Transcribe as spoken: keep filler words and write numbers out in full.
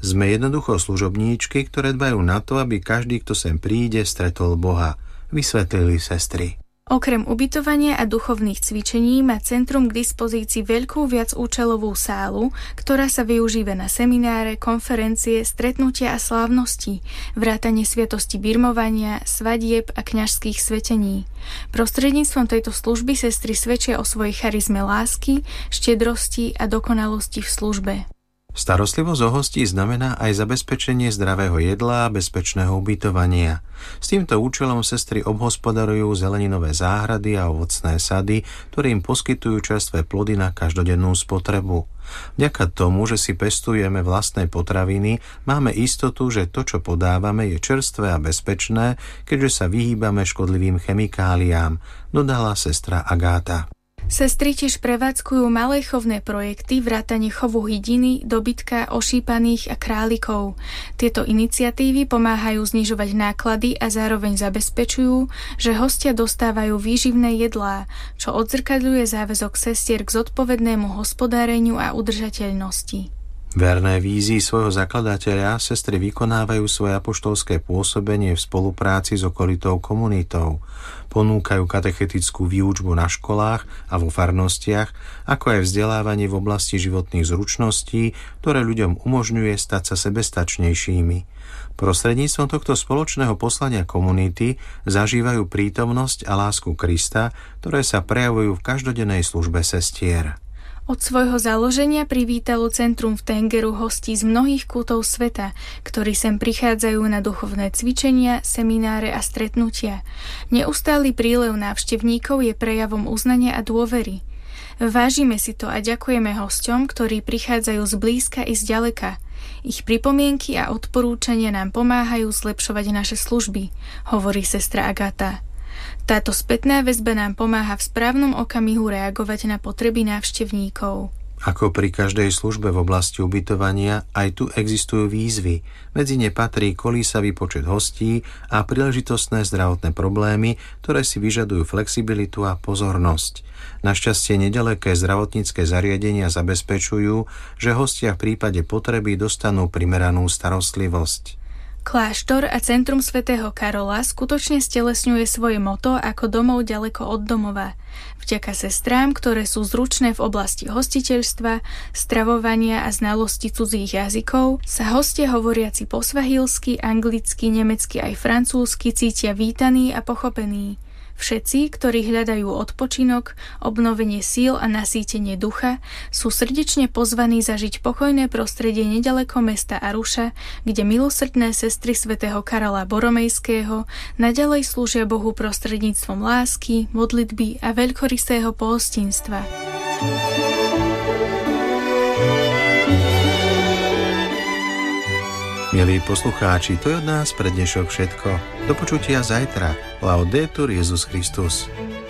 Sme jednoducho služobníčky, ktoré dbajú na to, aby každý, kto sem príde, stretol Boha, vysvetlili sestry. Okrem ubytovania a duchovných cvičení má centrum k dispozícii veľkú viacúčelovú sálu, ktorá sa využíva na semináre, konferencie, stretnutia a slávnosti, vrátane sviatosti birmovania, svadieb a kňažských svetení. Prostredníctvom tejto služby sestry svedčia o svojej charizme lásky, štedrosti a dokonalosti v službe. Starostlivosť o hostí znamená aj zabezpečenie zdravého jedla a bezpečného ubytovania. S týmto účelom sestry obhospodarujú zeleninové záhrady a ovocné sady, ktoré im poskytujú čerstvé plody na každodennú spotrebu. Vďaka tomu, že si pestujeme vlastné potraviny, máme istotu, že to, čo podávame, je čerstvé a bezpečné, keďže sa vyhýbame škodlivým chemikáliám, dodala sestra Agáta. Sestry tiež prevádzkujú malé chovné projekty vrátane chovu hydiny, dobytka, ošípaných a králikov. Tieto iniciatívy pomáhajú znižovať náklady a zároveň zabezpečujú, že hostia dostávajú výživné jedlá, čo odzrkadľuje záväzok sestier k zodpovednému hospodáreniu a udržateľnosti. Verné vízii svojho zakladateľa sestry vykonávajú svoje apoštolské pôsobenie v spolupráci s okolitou komunitou. Ponúkajú katechetickú výučbu na školách a vo farnostiach, ako aj vzdelávanie v oblasti životných zručností, ktoré ľuďom umožňuje stať sa sebestačnejšími. Prostredníctvom tohto spoločného poslania komunity zažívajú prítomnosť a lásku Krista, ktoré sa prejavujú v každodennej službe sestier. Od svojho založenia privítalo centrum v Tengeru hostí z mnohých kútov sveta, ktorí sem prichádzajú na duchovné cvičenia, semináre a stretnutia. Neustály prílev návštevníkov je prejavom uznania a dôvery. Vážime si to a ďakujeme hosťom, ktorí prichádzajú zblízka i zďaleka. Ich pripomienky a odporúčania nám pomáhajú zlepšovať naše služby, hovorí sestra Agáta. Táto spätná väzba nám pomáha v správnom okamihu reagovať na potreby návštevníkov. Ako pri každej službe v oblasti ubytovania, aj tu existujú výzvy. Medzi ne patrí kolísavý počet hostí a príležitostné zdravotné problémy, ktoré si vyžadujú flexibilitu a pozornosť. Našťastie nedaleké zdravotnícke zariadenia zabezpečujú, že hostia v prípade potreby dostanú primeranú starostlivosť. Kláštor a Centrum svätého Karola skutočne stelesňuje svoje motto ako domov ďaleko od domova. Vďaka sestrám, ktoré sú zručné v oblasti hostiteľstva, stravovania a znalosti cudzích jazykov, sa hostia hovoriaci po svahilsky, anglicky, nemecky aj francúzsky cítia vítaní a pochopení. Všetci, ktorí hľadajú odpočinok, obnovenie síl a nasýtenie ducha, sú srdečne pozvaní zažiť pokojné prostredie nedaleko mesta Aruša, kde milosrdné sestry svätého Karola Boromejského naďalej slúžia Bohu prostredníctvom lásky, modlitby a veľkorysého pohostinstva. Milí poslucháči, to je od nás pre dnešok všetko. Do počutia zajtra. Laudetur Jesus Christus.